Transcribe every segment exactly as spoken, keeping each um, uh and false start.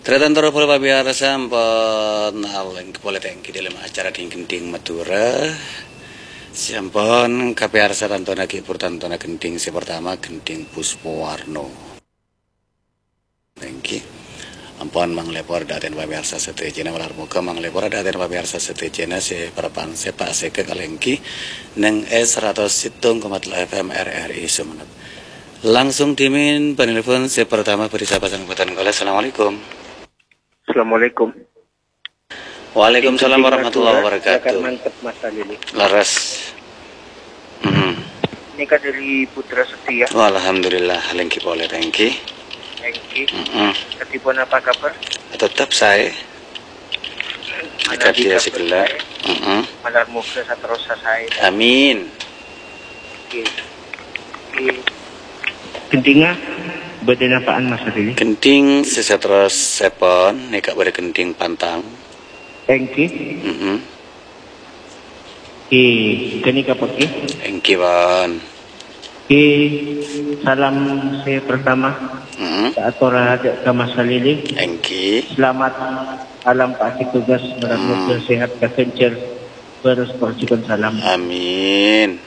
Tretantoro polo pabiarsa sampun aleng boleh tengki dalam acara ding-ding Madura. Sampun kapiarsa tantona kipur tantona gending si pertama gending Puspowarno. Tengki. Ampun manglepor daten pabiarsa setejena walar muka manglepor daten pabiarsa setejena si perpan sepak seke kalengki neng S seratus situng komat F M R R I Sumenep. Langsung dimin penelpon si pertama beri sahabat angkutan kala. Assalamualaikum. Assalamualaikum. Waalaikumsalam warahmatullahi wabarakatuh. Mantap Mas Lili. Laras. Mm. Ini kan dari Putra Setia. Oh, alhamdulillah, lengki boleh tengki. Tengki. Mm -mm. Ketipun apa kabar? Tetap saya. Dekat dia segala. Mm -mm. Malar muka satrosa saya. Amin. Oke. Oke. Kentinga badan apaan Mas Lili? Kenting sesetros sepon, nekak pada kenting pantang. Tengki. Mm -mm. Oke. Kini kapan ki? Tengki ban. Oke. Salam saya pertama. Mm -mm. Atora ke Mas Lili. Tengki. Selamat alam Pak tugas mudah-mudahan Hmm. sehat kekencer terus percikan salam. Amin.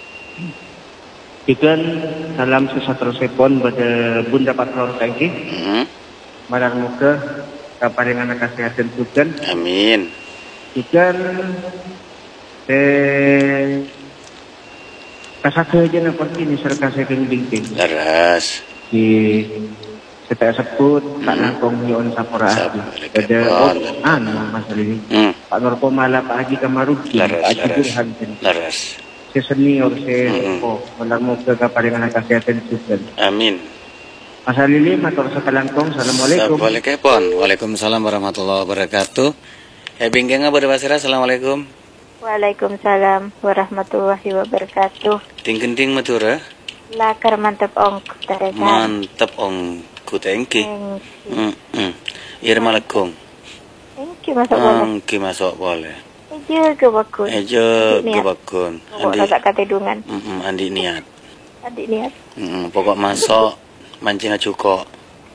Ikan salam sesatro sepon pada Bunda Patrol Tengki. Mm. Malang muka kaparingan kesehatan tukan. Amin. Ikan eh kasake aja napot ini serta saya bingking. Laras. Di setiap sebut Pak Nangkong Yon Sapora Adi. Ada oh, anu Mas Lili. Mm. Pak Norpo Malah Pak Haji Kamarudin. Laras, Pak Haji laras. Burhan. Laras. Saya senior saya Mm-mm. oh malang muka kaparingan kesehatan tukan. Amin. Mas Lili matur sakalangkong. Assalamualaikum. Assalamualaikum. Waalaikumsalam warahmatullahi wabarakatuh. Eh bingkeng apa basira. Assalamualaikum. Waalaikumsalam warahmatullahi wabarakatuh. Ting-ting Madura. Lakar mantap ong tarekan. Mantep ong kutengki. Mm -mm. Irma lekung. Thank you masuk boleh. Angki masuk boleh. Eja ke bakun. Ejo kebakun. Andi. Andi. Tak katedungan. Mm -mm. Andi niat. Adik niat. Mm -mm. Pokok masuk mancing acuko.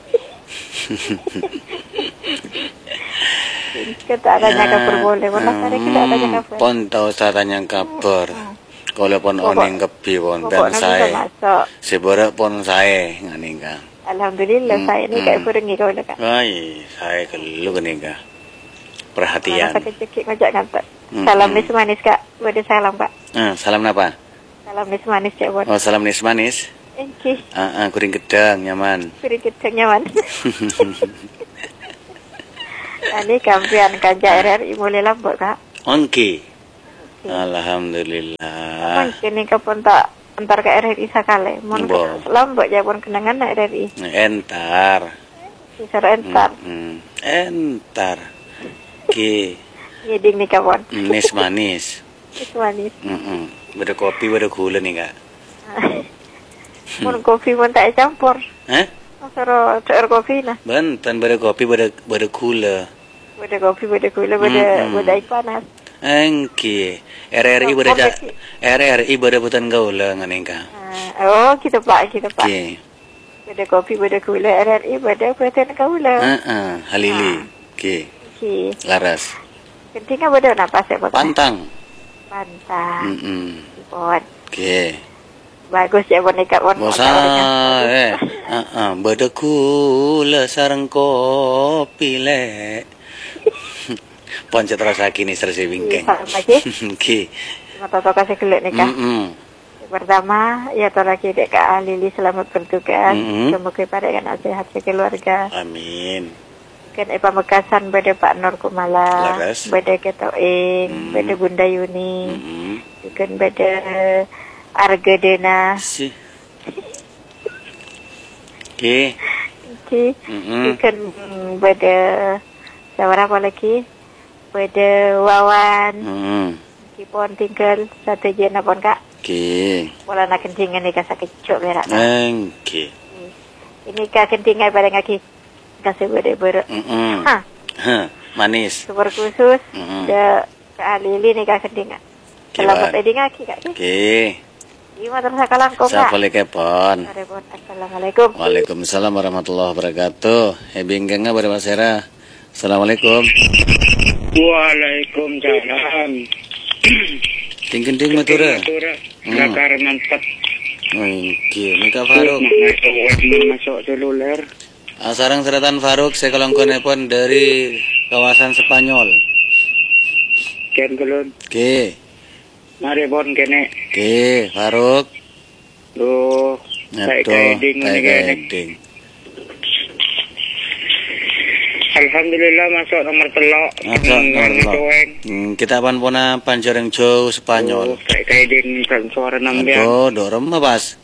Kita tanya kabar boleh. Walau tadi kita tanya kabar. Pon tahu saya tanya kabar. Kalau pon oning kepi pon ben Pokoknya bisa saya. masuk. Sebore pon saya nganinga. Alhamdulillah Hmm, saya ni hmm. kat perengi kau dekat. Ai, saya kelu nganinga. Perhatian. Masa kecil ngajak ngantar. Hmm, Salam hmm. nis manis kak. Bada salam pak. Eh, salam apa? Salam nis manis cek buat. Oh, salam nis manis. Thank you. Ah, ah, kuring gedang nyaman. Beri kita nyaman. Ini kampian kanja R R I mulai lambat kak. Onki. Alhamdulillah. Mungkin ini kapan tak antar ke R R I sakale. Mun Bo. lambat ya pun kenangan nak R R I. Entar. Bisa entar. Hmm, entar. Ki. Ngiding nih kawan. Nis manis. Itu manis. Mm -mm. Beda kopi, beda gula nih kak. Mun kopi pun tak campur. Eh? Masaro cair kopi lah. Banten beda kopi, beda beda gula. Beda kopi, beda gula, beda Mm-mm. beda air panas. Engki. R R I beda ja- R R I beda butan gaula nganing kak. Ah, oh, kita pak, kita pak. Ki. Beda kopi, beda gula, R R I beda buatan kaula. Heeh, halili. Ki. Ki. Laras. Ketika beda napas ya pak. Pantang. Pantang. Heeh. Bon. Ki. Bagus ya boneka bon. Bosa eh. Heeh, beda gula sareng kopi le. Poncet rasa kini sersi bingkeng. Sama aja. Ki. Mata to kasih kelek nih kak. Heeh. Pertama, ya to lagi dek Kak Lili selamat bertugas. Mm-mm. Semoga pada kan sehat keluarga. Amin. Kan Epa Mekasan pada Pak Nur Kumala, Laras. pada Ketoing, Mm. pada Bunda Yuni, Heeh. kan pada Arga Dena. Si. Ki. Ki, Mm-mm. kan pada siapa apa lagi? Pada Wawan, Heeh. Ki pon tinggal satu jena pon Kak. Ki. Pola nak kencingan ni kasih kecok berak. Engki. Ini Kak kencingan pada ngaki. Kasih pada ber. Heeh. Ha, Heh, manis. super khusus. Mm-mm. Da Kak Lili ni Kak kencingan. Ki, Selamat Wan. tadi ngaki Kak. Ki. Gimana rasa kalangkung Kak? Assalamualaikum. Assalamualaikum. Waalaikumsalam warahmatullahi wabarakatuh. Hebingkenga pada Basera. Assalamualaikum. Waalaikumsalam. Ting-ting matura. Nakar mantap. Oh, iki Mika Faruk. Masuk seluler. Sarang seratan Faruk saya kalangkonepon dari kawasan Spanyol. Ken kulun. Oke. Mari bon kene. Oke, Faruk. Duh. Kayak kaeding ini kene. Alhamdulillah masuk nomor telok. Masuk nomor telok. Hmm, kita pan pona panjang jauh Spanyol. Kayak kaeding suara nambian. Aduh, dorong mas.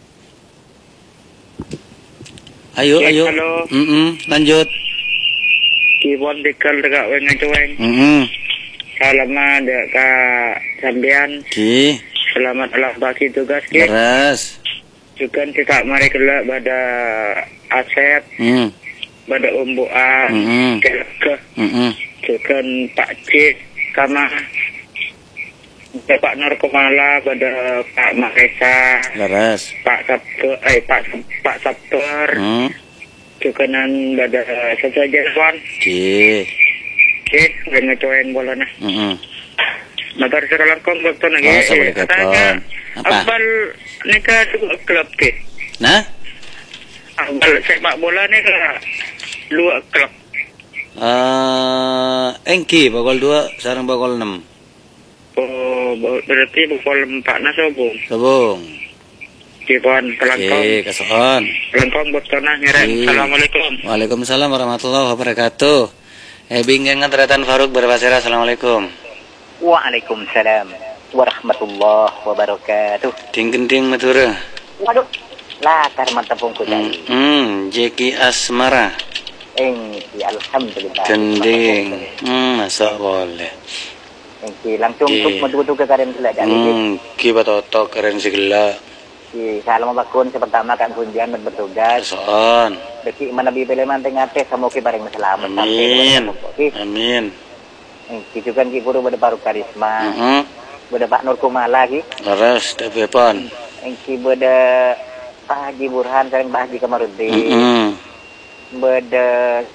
Ayo, Yes, ayo. halo. Mm -mm, lanjut. Kibon dikal dekat wengan cueng. Mm -mm. Salamat dekat sambian. Ki. Selamat alah bagi tugas ki. Beres. Juga kita mari kelak pada Asep, Hmm. pada Umbuan, Mm -mm. ke Mm -mm. juga Pak Cik, sama Pak Narkomala, pada Pak Mahesa, Beres. Pak Sabtu, eh Pak Pak Sabtur, Hmm. juga nan pada sesajawan. Ki. Eh, dengan coen bola nah. Mm -mm. Matar sekarang kong dokter lagi. Oh, Assalamualaikum. Apa? Abal nikah juga klub ke. Nah? Abal sepak bola ni ke dua klub. Eh, engki bakal dua, sarang bakal enam. Oh, berarti pukul empat na sobong. Sabung. Kipon pelangkong. Ki, kasoon. Pelangkong buat tanah nyerang. Ki. Assalamualaikum. Waalaikumsalam warahmatullahi wabarakatuh. Eh, bingkengan teratan Faruk berbasera. Assalamualaikum. Waalaikumsalam warahmatullahi wabarakatuh. Ting-ting matura. Waduh, latar mantapung ko Hmm, dari. hmm, Jeki Asmara. Engki, alhamdulillah. Gending. Hmm, masa boleh. Engki, langsung Ki. untuk madu-madu ke karen sila dari. Hmm, ki batoto keren sigla. Ki, salam bakun pertama kan kunjian bertugas. Kasoon. Deki mana bibele manting ate sama ki bareng selamat Amin. Ki, Amin. engki juga ki guru bade baru karisma. Heeh. Bade Pak Nur Kumala ki. Leres telepon. Engki bade Pak Haji Burhan sareng Pak Haji Kamarudin. Heeh. Bade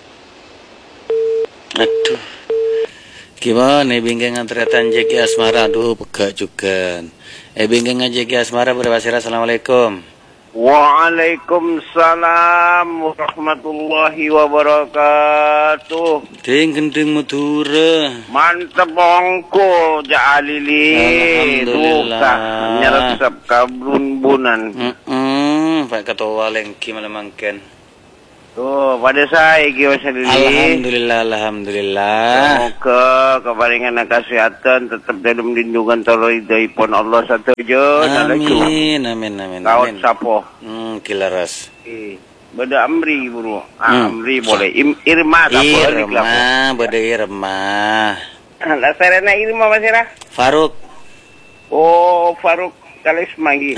Aduh. Gimana bingkengan teratan Jeki Asmara? Aduh, pegak juga. Eh, bingkengan Jeki Asmara berbasera. Assalamualaikum. Waalaikumsalam warahmatullahi wabarakatuh. Ding gending Madura. Mantap bongko jaalili. Alhamdulillah. Duka nyeresep kabrun-bunan. Heeh, Pak Ketua lengki malamangken. Tuh, pada saya kiwa salili. Alhamdulillah, alhamdulillah. Semoga keparingan kesehatan tetap dalam lindungan tolong Allah satu je. Amin, amin, amin. Kau amin. sapo. Hmm, kilaras. Eh, beda Amri buru. Ah, Hmm. Amri boleh. Im, Irma sapo. Irma, beda Irma. Lah serena Irma masira. Faruk. Oh, Faruk Karisma gitu.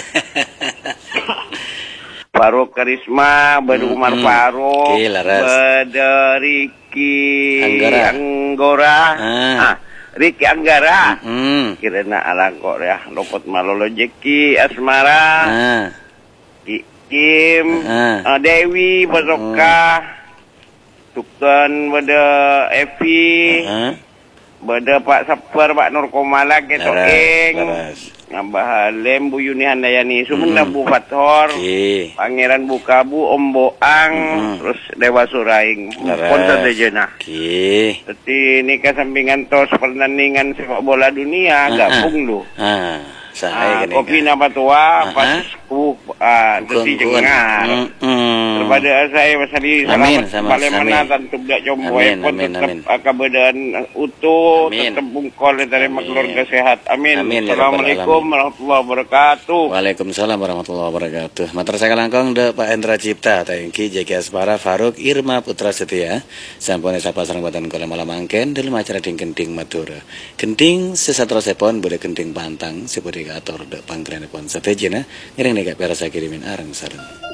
Faruk Karisma, Badu Umar Hmm, Faruk, Ki, laras. Bada Riki Anggara. Anggora, Ah. ah, Riki Anggara. Hmm. Kirana alangkor ya, lopot malolo Jeki Asmara, Ah. Ki, Kim, Ah. ah, Dewi, Basoka, Tukan Bada Evi, Ah. Bada Pak Sapar, Pak Nur Komala, Ketokeng. Laras. Ngambah Halem, Bu Yuni Handayani, Sumenda Mm. Bu Fathor, Ki. Pangeran Bukabu, Om Boang, Mm. terus Dewa Suraing, Laras. Konser Dejana. Ki. Jadi ini kesampingan tos pertandingan sepak bola dunia, Ah, gabung lu. Ah, saya Ah, gini. kopi nama tua, Ah, pas ku, ah, terus jengar. Hmm. Kepada saya masali Amin, selamat sama- kembali amin. menatan tidak combo Amin, pun amin, tetap amin. keadaan utuh, Amin. tetap bungkol dari Amin. keluarga sehat. Amin. Amin, ya Rabbal Assalamualaikum alamin. warahmatullahi wabarakatuh. Waalaikumsalam warahmatullahi wabarakatuh. Matur saya langkong de Pak Endra Cipta, Tengki, Jeki Asmara, Faruk, Irma Putra Setia, sampune sapa sareng boten kala malam mangken dalam acara ding genting Madura. Genting sesatro sepon bude genting pantang, sebudi atur de pangkrenipun setejena, ngiring nek perasa kirimin areng sareng.